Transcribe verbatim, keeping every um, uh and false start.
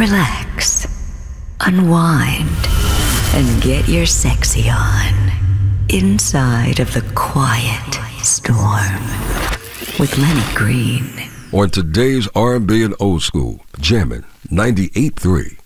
relax, unwind, and get your sexy on inside of the quiet storm with Lenny Green. On today's R and B and old school, jamming ninety-eight point three